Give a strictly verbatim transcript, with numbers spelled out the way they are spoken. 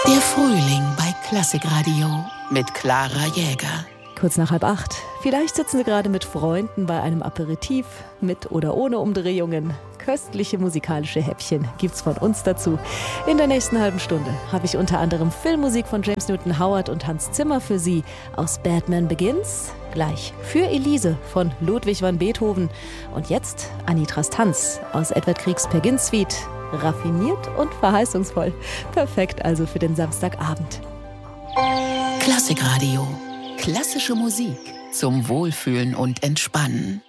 Der Frühling bei Klassikradio mit Clara Jäger. Kurz nach halb acht. Vielleicht sitzen Sie gerade mit Freunden bei einem Aperitif, mit oder ohne Umdrehungen. Köstliche musikalische Häppchen gibt's von uns dazu. In der nächsten halben Stunde habe ich unter anderem Filmmusik von James Newton Howard und Hans Zimmer für Sie aus Batman Begins. Gleich für Elise von Ludwig van Beethoven. Und jetzt Anitras Tanz aus Edvard Griegs Peer Gynt Suite. Raffiniert und verheißungsvoll. Perfekt also für den Samstagabend. Klassikradio. Klassische Musik zum Wohlfühlen und Entspannen.